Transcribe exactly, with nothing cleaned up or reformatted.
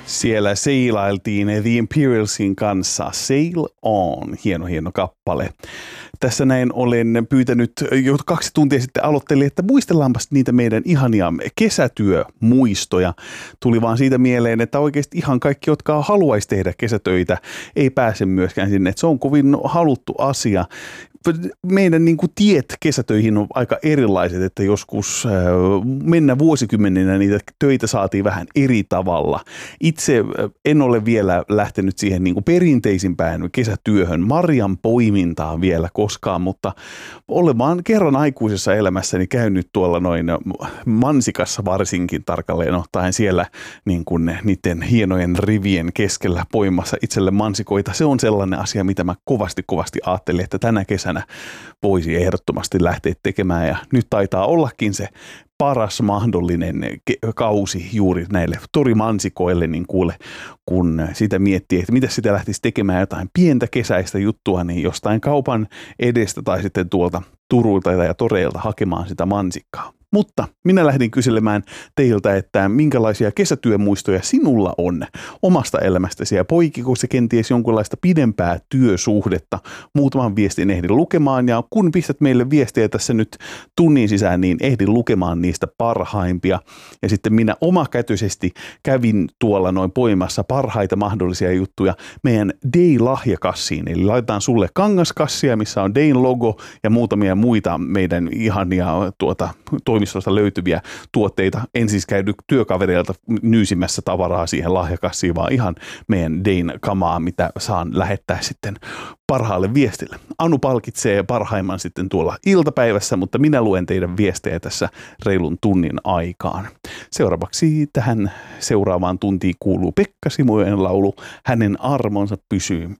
Siellä seilailtiin The Imperialsin kanssa Sail On, hieno hieno kappale. Tässä näin olen pyytänyt jo kaksi tuntia sitten aloittelin, että muistellaanpas niitä meidän ihania kesätyömuistoja. Tuli vaan siitä mieleen, että oikeasti ihan kaikki, jotka haluaisi tehdä kesätöitä, ei pääse myöskään sinne. Että se on kovin haluttu asia. Meidän niin kuin tiet kesätöihin on aika erilaiset, että joskus äh, mennä vuosikymmeninä niitä töitä saatiin vähän eri tavalla. Itse äh, en ole vielä lähtenyt siihen niin kuin perinteisimpään kesätyöhön, marjan poimintaan vielä koskaan, mutta olen vaan kerran aikuisessa elämässäni käynyt tuolla noin Mansikassa varsinkin tarkalleen ottaen siellä niin kuin niiden hienojen rivien keskellä poimassa itselle mansikoita. Se on sellainen asia, mitä mä kovasti kovasti ajattelin, että tänä kesänä voisi ehdottomasti lähteä tekemään ja nyt taitaa ollakin se paras mahdollinen kausi juuri näille torimansikoille, niin kuule, kun sitä miettii, että mitä sitä lähtisi tekemään jotain pientä kesäistä juttua, niin jostain kaupan edestä tai sitten tuolta Turulta ja toreilta hakemaan sitä mansikkaa. Mutta minä lähdin kyselemään teiltä, että minkälaisia kesätyömuistoja sinulla on omasta elämästäsi ja poikiko se kenties jonkinlaista pidempää työsuhdetta. Muutaman viestin ehdin lukemaan ja kun pistät meille viestiä tässä nyt tunnin sisään, niin ehdin lukemaan niistä parhaimpia. Ja sitten minä omakätöisesti kävin tuolla noin poimassa parhaita mahdollisia juttuja meidän Day-lahjakassiin. Eli laitetaan sulle kangaskassia, missä on Dayn logo ja muutamia muita meidän ihania tuota toimistosta löytyviä tuotteita. En siis käydy työkavereilta nyysimässä tavaraa siihen lahjakassiin, vaan ihan meidän Dayn kamaa, mitä saan lähettää sitten parhaalle viestille. Anu palkitsee parhaimman sitten tuolla iltapäivässä, mutta minä luen teidän viestejä tässä reilun tunnin aikaan. Seuraavaksi tähän seuraavaan tuntiin kuuluu Pekka Simojen laulu Hänen armonsa pysyy